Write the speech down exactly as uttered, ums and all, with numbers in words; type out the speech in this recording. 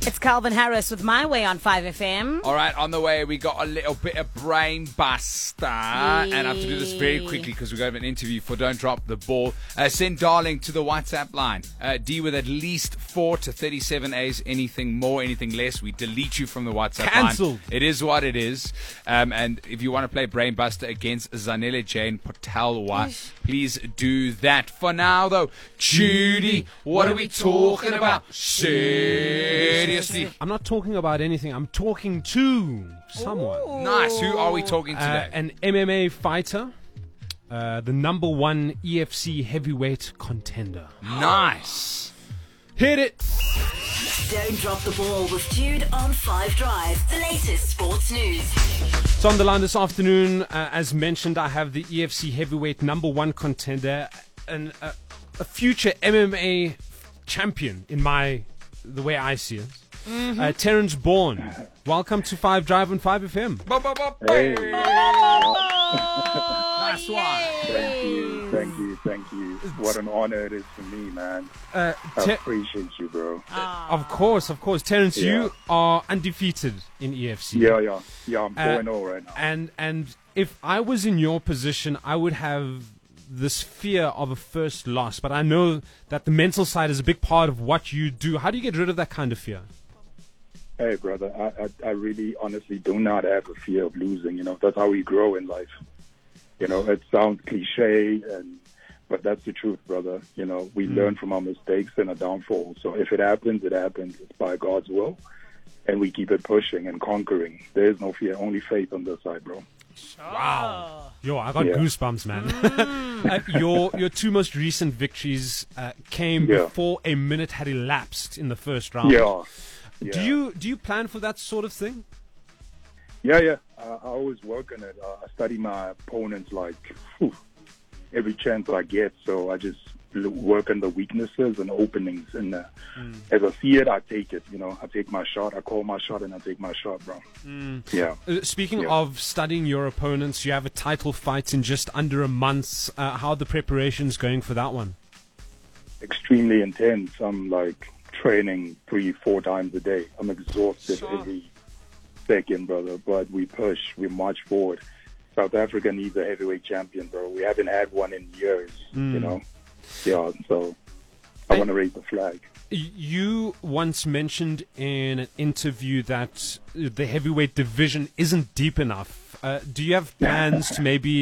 It's Calvin Harris with My Way on five F M. All right, on the way, we got a little bit of brain buster. And I have to do this very quickly because we've got an interview for Don't Drop the Ball. Uh, send Darling to the WhatsApp line. Uh, D with at least four to thirty-seven A's. Anything more, anything less, we delete you from the WhatsApp Cancelled. line. It is what it is. Um, and if you want to play brain buster against Zanele Jane Potelwa, please do that. For now, though, Judy, what are we talking about? Seriously. I'm not talking about anything. I'm talking to someone. Nice. Who are we talking Uh, today? an M M A fighter, uh, the number one E F C heavyweight contender. Nice. Hit it. Don't drop the ball with Jude on five Drive, the latest sports news. So on the line this afternoon, uh, as mentioned, I have the E F C heavyweight number one contender and uh, a future M M A champion in my the way I see it. Mm-hmm. Uh, Terence Bourne, welcome to Five Drive on five F M. Hey. Nice one. Thank you, thank you, thank you. What an honor it is for me, man. Uh, I Te- appreciate you, bro. of course, of course, Terence, Yeah. you are undefeated in E F C. Yeah, yeah, yeah. I'm Uh, going all right now. And and if I was in your position, I would have this fear of a first loss. But I know that the mental side is a big part of what you do. How do you get rid of that kind of fear? Hey, brother, I, I, I really, honestly, do not have a fear of losing. You know, that's how we grow in life. You know, it sounds cliche, and but that's the truth, brother. You know, we Mm. learn from our mistakes and our downfall. So if it happens, it happens. It's by God's will, and we keep it pushing and conquering. There is no fear, only faith on this side, bro. Wow. Yo, I got Yeah. goosebumps, man. uh, your your two most recent victories uh, came Yeah. before a minute had elapsed in the first round. Yeah. yeah. Do you do you plan for that sort of thing? Yeah, yeah. Uh, I always work on it. Uh, I study my opponents like whew, every chance I get. So I just l- work on the weaknesses and openings. And uh, as I see it, I take it. You know, I take my shot. I call my shot, and I take my shot, bro. Yeah. Uh, speaking Yeah. of studying your opponents, you have a title fight in just under a month. Uh, how are the preparations going for that one? Extremely intense. I'm like training three, four times a day. I'm exhausted Sure. every second, brother. But we push. We march forward. South Africa needs a heavyweight champion, bro. We haven't had one in years, you know. Yeah, so I Hey. want to raise the flag. Y- You once mentioned in an interview that uh, the heavyweight division isn't deep enough. Uh, do you have plans to maybe